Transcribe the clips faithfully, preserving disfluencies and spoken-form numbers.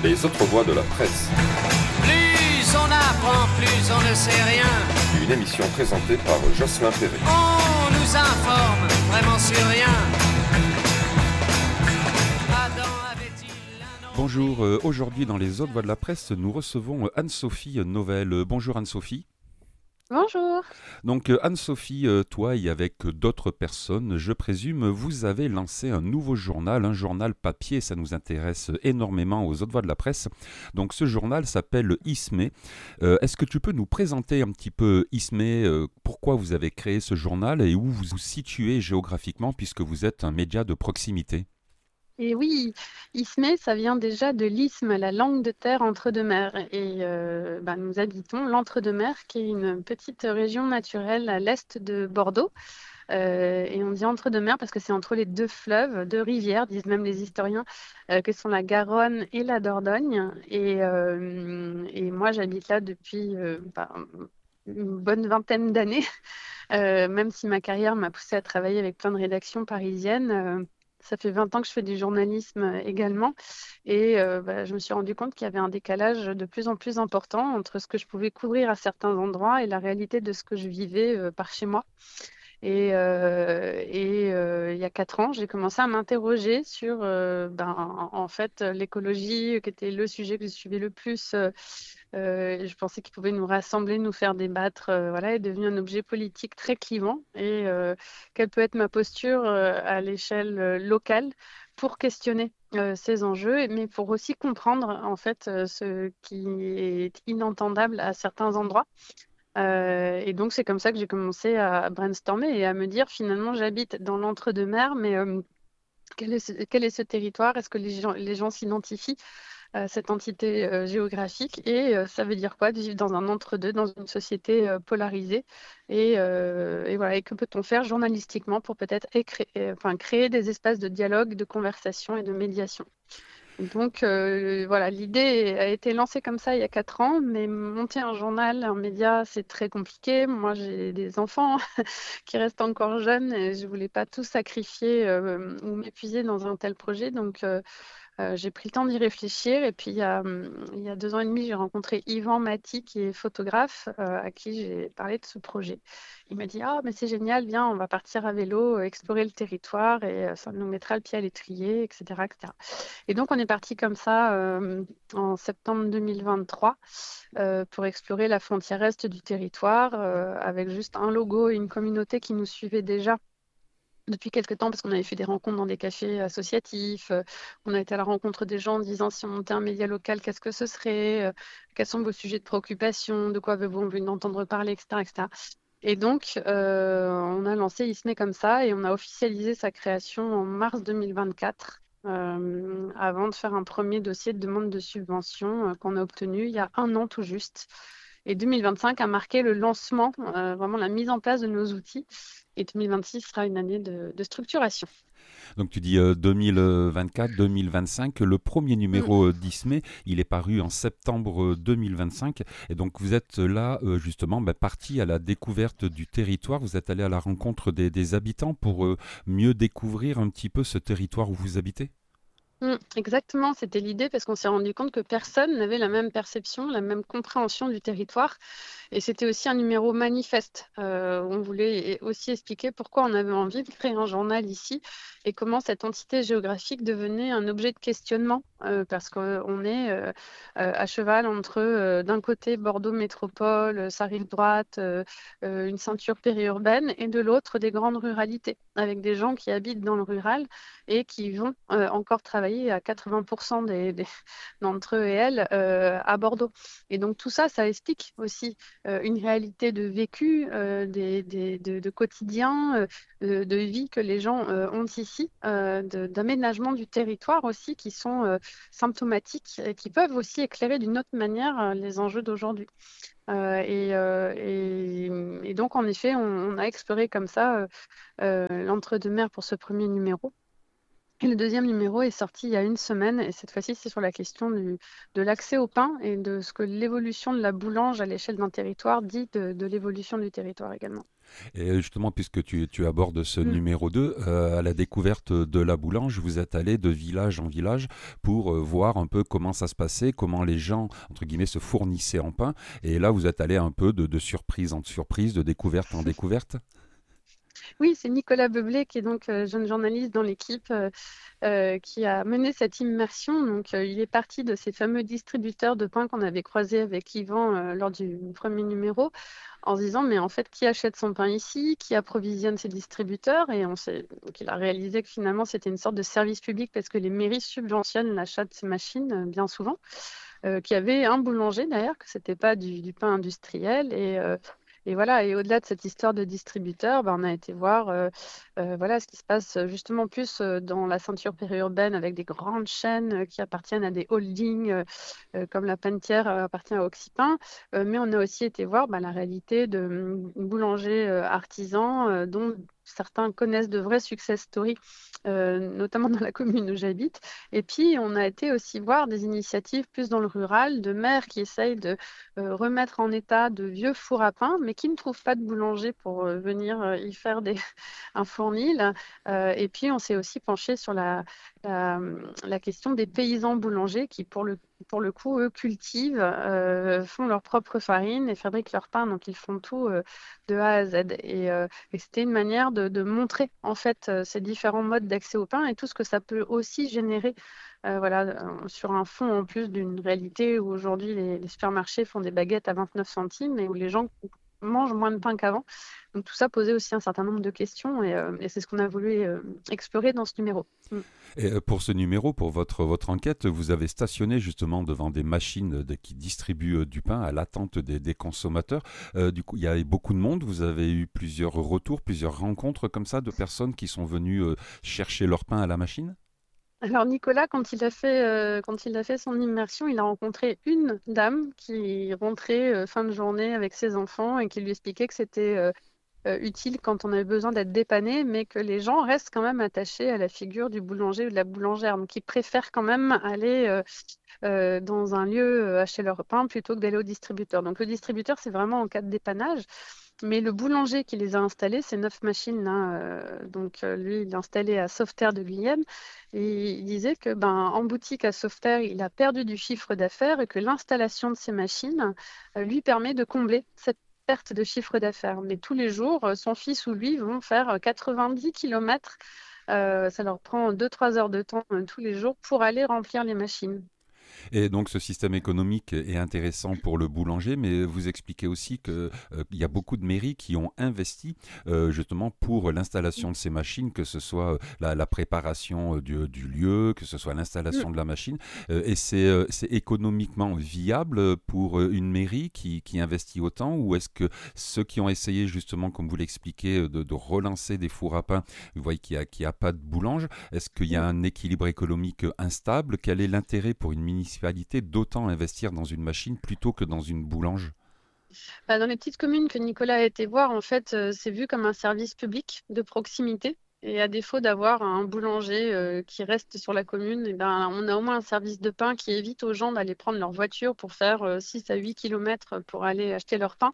Les autres voix de la presse. Plus on apprend, plus on ne sait rien. Une émission présentée par Jocelyn Perret. On nous informe vraiment sur rien. Adam avait-il un nom? Bonjour, euh, aujourd'hui dans les autres voix de la presse, nous recevons euh, Anne-Sophie Novelle. Euh, Bonjour Anne-Sophie. Bonjour. Donc euh, Anne-Sophie, euh, toi et avec euh, d'autres personnes, je présume, vous avez lancé un nouveau journal, un journal papier, ça nous intéresse énormément aux autres voix de la presse. Donc ce journal s'appelle Ismé. Euh, est-ce que tu peux nous présenter un petit peu Ismé, euh, pourquoi vous avez créé ce journal et où vous vous situez géographiquement puisque vous êtes un média de proximité? Et oui, Ismé, ça vient déjà de l'isthme, la langue de terre entre deux mers. Et euh, bah, nous habitons l'entre-deux-mers, qui est une petite région naturelle à l'est de Bordeaux. Euh, et on dit entre-deux-mers parce que c'est entre les deux fleuves, deux rivières, disent même les historiens, euh, que sont la Garonne et la Dordogne. Et, euh, et moi, j'habite là depuis euh, bah, une bonne vingtaine d'années, Euh, même si ma carrière m'a poussée à travailler avec plein de rédactions parisiennes. euh, Ça fait vingt ans que je fais du journalisme euh, également et euh, bah, je me suis rendu compte qu'il y avait un décalage de plus en plus important entre ce que je pouvais couvrir à certains endroits et la réalité de ce que je vivais euh, par chez moi. Et, euh, et euh, il y a quatre ans, j'ai commencé à m'interroger sur euh, ben, en en fait l'écologie, qui était le sujet que je suivais le plus. Euh, euh, je pensais qu'il pouvait nous rassembler, nous faire débattre, euh, voilà, est devenu un objet politique très clivant. Et euh, quelle peut être ma posture euh, à l'échelle euh, locale pour questionner euh, ces enjeux, mais pour aussi comprendre en fait euh, ce qui est inentendable à certains endroits. Euh, et donc, c'est comme ça que j'ai commencé à brainstormer et à me dire, finalement, j'habite dans l'entre-deux-mers, mais euh, quel est ce, quel est ce territoire? Est-ce que les gens, les gens s'identifient à cette entité euh, géographique? Et euh, ça veut dire quoi de vivre dans un entre-deux, dans une société euh, polarisée? Et, euh, et voilà, et que peut-on faire journalistiquement pour peut-être écré- euh, enfin, créer des espaces de dialogue, de conversation et de médiation? Donc euh, voilà, l'idée a été lancée comme ça il y a quatre ans, mais monter un journal, un média, c'est très compliqué. Moi, j'ai des enfants qui restent encore jeunes et je voulais pas tout sacrifier euh, ou m'épuiser dans un tel projet. Donc euh, euh, j'ai pris le temps d'y réfléchir et puis il y a, hum, il y a deux ans et demi, j'ai rencontré Yvan Maty qui est photographe euh, à qui j'ai parlé de ce projet. Il m'a dit: «Ah, mais c'est génial, viens, on va partir à vélo, euh, explorer le territoire et euh, ça nous mettra le pied à l'étrier, et cetera, et cetera» Et donc on est parti comme ça euh, en septembre deux mille vingt-trois euh, pour explorer la frontière est du territoire euh, avec juste un logo et une communauté qui nous suivait déjà depuis quelques temps parce qu'on avait fait des rencontres dans des cafés associatifs. euh, on a été à la rencontre des gens en disant si on montait un média local, qu'est-ce que ce serait, euh, quels sont vos sujets de préoccupation, de quoi avez-vous envie d'entendre parler, et cetera, et cetera. Et donc, euh, on a lancé Ismé comme ça et on a officialisé sa création en mars deux mille vingt-quatre. euh, avant de faire un premier dossier de demande de subvention euh, qu'on a obtenu il y a un an tout juste. Et deux mille vingt-cinq a marqué le lancement, euh, vraiment la mise en place de nos outils. Et deux mille vingt-six sera une année de, de structuration. Donc tu dis euh, deux mille vingt-quatre deux mille vingt-cinq, le premier Mm. numéro euh, d'Ismé, il est paru en septembre euh, deux mille vingt-cinq, et donc vous êtes là euh, justement bah, parti à la découverte du territoire, vous êtes allé à la rencontre des, des habitants pour euh, mieux découvrir un petit peu ce territoire où vous habitez? Mm, exactement, c'était l'idée parce qu'on s'est rendu compte que personne n'avait la même perception, la même compréhension du territoire. Et c'était aussi un numéro manifeste. Euh, on voulait aussi expliquer pourquoi on avait envie de créer un journal ici et comment cette entité géographique devenait un objet de questionnement. Euh, parce qu'on est euh, euh, à cheval entre, euh, d'un côté, Bordeaux métropole, euh, sa rive droite, euh, euh, une ceinture périurbaine, et de l'autre, des grandes ruralités, avec des gens qui habitent dans le rural et qui vont euh, encore travailler à quatre-vingts pour cent des, des- d'entre eux et elles euh, à Bordeaux. Et donc tout ça, ça explique aussi euh, une réalité de vécu, euh, des, des- de, de quotidien, euh, de, de vie que les gens euh, ont ici, euh, de- d'aménagement du territoire aussi, qui sont euh, symptomatiques et qui peuvent aussi éclairer d'une autre manière euh, les enjeux d'aujourd'hui. Euh, et, euh, et- et donc, en effet, on, on a exploré comme ça euh, euh, l'entre-deux-mers pour ce premier numéro. Et le deuxième numéro est sorti il y a une semaine, et cette fois-ci, c'est sur la question du- de l'accès au pain et de ce que l'évolution de la boulange à l'échelle d'un territoire dit de, de l'évolution du territoire également. Et justement, puisque tu, tu abordes ce Mm. numéro deux, euh, à la découverte de la boulange, vous êtes allé de village en village pour euh, voir un peu comment ça se passait, comment les gens, entre guillemets, se fournissaient en pain. Et là, vous êtes allé un peu de, de surprise en surprise, de découverte en découverte. Oui, c'est Nicolas Beublé qui est donc euh, jeune journaliste dans l'équipe euh, euh, qui a mené cette immersion. Donc, euh, il est parti de ces fameux distributeurs de pain qu'on avait croisés avec Yvan euh, lors du premier numéro, en se disant, mais en fait, qui achète son pain ici? Qui approvisionne ces distributeurs? Et on s'est... donc, il a réalisé que finalement, c'était une sorte de service public parce que les mairies subventionnent l'achat de ces machines euh, bien souvent. Euh, qu'il y avait un boulanger d'ailleurs, que c'était pas du, du pain industriel. Et, euh, et voilà, et au-delà de cette histoire de distributeur, ben, on a été voir euh, euh, voilà, ce qui se passe euh, justement plus euh, dans la ceinture périurbaine avec des grandes chaînes euh, qui appartiennent à des holdings euh, euh, comme la Panetière euh, appartient à Occipin. Euh, mais on a aussi été voir ben, la réalité de hum, boulangers euh, artisans euh, dont certains connaissent de vrais success stories, euh, notamment dans la commune où j'habite. Et puis, on a été aussi voir des initiatives plus dans le rural, de maires qui essayent de euh, remettre en état de vieux fours à pain, mais qui ne trouvent pas de boulanger pour euh, venir euh, y faire des, un fournil. Euh, et puis, on s'est aussi penché sur la, la, la question des paysans boulangers qui, pour le, pour le coup, eux, cultivent, euh, font leur propre farine et fabriquent leur pain. Donc, ils font tout euh, de A à Z. Et, euh, et c'était une manière de, de montrer, en fait, euh, ces différents modes d'accès au pain et tout ce que ça peut aussi générer euh, voilà, euh, sur un fond en plus d'une réalité où aujourd'hui les, les supermarchés font des baguettes à vingt-neuf centimes et où les gens mangent moins de pain qu'avant. Donc tout ça posait aussi un certain nombre de questions et, euh, et c'est ce qu'on a voulu euh, explorer dans ce numéro. Mm. Et euh, pour ce numéro, pour votre, votre enquête, vous avez stationné justement devant des machines de- qui distribuent euh, du pain à l'attente des, des consommateurs. Euh, du coup, il y a beaucoup de monde. Vous avez eu plusieurs retours, plusieurs rencontres comme ça de personnes qui sont venues euh, chercher leur pain à la machine. Alors Nicolas, quand il a fait, euh, quand il a fait son immersion, il a rencontré une dame qui rentrait euh, fin de journée avec ses enfants et qui lui expliquait que c'était euh, euh, utile quand on avait besoin d'être dépanné, mais que les gens restent quand même attachés à la figure du boulanger ou de la boulangère. Donc, ils préfèrent quand même aller euh, euh, dans un lieu euh, acheter leur pain plutôt que d'aller au distributeur. Donc, le distributeur, c'est vraiment en cas de dépannage. Mais le boulanger qui les a installés, c'est neuf machines, hein, euh, donc, euh, lui, il est installé à Sauveterre de Guyenne. Et il disait que ben, en boutique à Sauveterre, il a perdu du chiffre d'affaires et que l'installation de ces machines euh, lui permet de combler cette perte de chiffre d'affaires. Mais tous les jours, euh, son fils ou lui vont faire euh, quatre-vingt-dix kilomètres. Euh, ça leur prend deux trois heures de temps euh, tous les jours pour aller remplir les machines. Et donc ce système économique est intéressant pour le boulanger, mais vous expliquez aussi qu'il y a beaucoup de mairies qui ont investi euh, justement pour l'installation de ces machines, que ce soit euh, la, la préparation euh, du, du lieu, que ce soit Mm. l'installation de la machine. Euh, et c'est euh, c'est économiquement viable pour euh, une mairie qui, qui investit autant, ou est-ce que ceux qui ont essayé justement, comme vous l'expliquez, euh, de, de relancer des fours à pain, vous voyez qu'il n'y a, qu'il y a pas de boulange, est-ce qu'il y a un équilibre économique instable? Quel est l'intérêt pour une municipalité d'autant investir dans une machine plutôt que dans une boulange? Bah, dans les petites communes que Nicolas a été voir, en fait, euh, c'est vu comme un service public de proximité. Et à défaut d'avoir un boulanger euh, qui reste sur la commune, eh ben, on a au moins un service de pain qui évite aux gens d'aller prendre leur voiture pour faire euh, six à huit kilomètres pour aller acheter leur pain.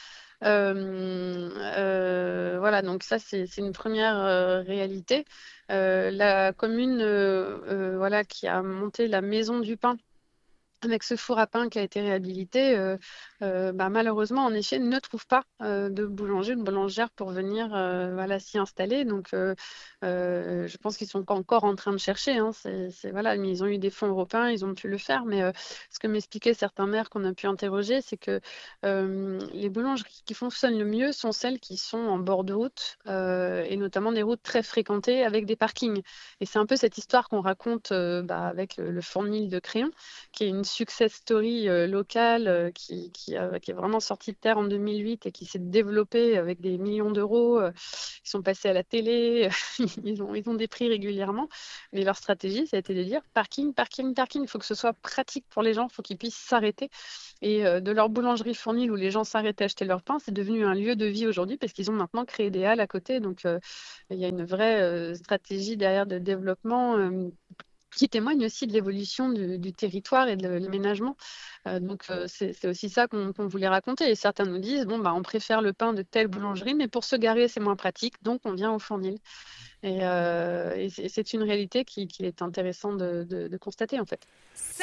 Euh, euh, voilà, donc ça, c'est c'est une première euh, réalité. Euh, la commune euh, euh, voilà, qui a monté la maison du pain avec ce four à pain qui a été réhabilité, euh, euh, bah, malheureusement, en effet, ne trouve pas euh, de boulanger ou de boulangère pour venir euh, voilà, s'y installer. Donc, euh, euh, je pense qu'ils sont encore en train de chercher, hein. C'est, c'est- voilà, mais ils ont eu des fonds européens, ils ont pu le faire. Mais euh, ce que m'expliquaient certains maires qu'on a pu interroger, c'est que euh, les boulangeries qui fonctionnent le mieux sont celles qui sont en bord de route euh, et notamment des routes très fréquentées avec des parkings. Et c'est un peu cette histoire qu'on raconte euh, bah, avec le, le fournil de Crayon qui est une success story euh, locale euh, qui, qui, a- qui est vraiment sortie de terre en deux mille huit et qui s'est développée avec des millions d'euros. euh, Ils sont passés à la télé, ils ont, ils ont des prix régulièrement. Mais leur stratégie, ça a été de dire parking, parking, parking. Il faut que ce soit pratique pour les gens, il faut qu'ils puissent s'arrêter. Et euh, de leur boulangerie fournile où les gens s'arrêtaient à acheter leur pain, c'est devenu un lieu de vie aujourd'hui parce qu'ils ont maintenant créé des halles à côté. Donc, euh, il y a une vraie euh, stratégie derrière de développement. euh, qui témoigne aussi de l'évolution du, du territoire et de l'aménagement. Euh, donc, euh, c'est c'est aussi ça qu'on qu'on voulait raconter. Et certains nous disent, bon, bah, on préfère le pain de telle boulangerie, mais pour se garer, c'est moins pratique, donc on vient au Fournil. Et, euh, et c'est c'est une réalité qui, qui est intéressant de, de- de constater, en fait.